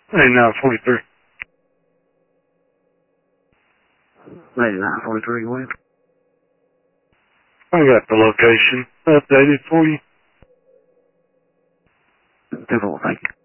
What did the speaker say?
Hey, 943. 8943, go ahead. I got the location updated for you. 10-4, thank you.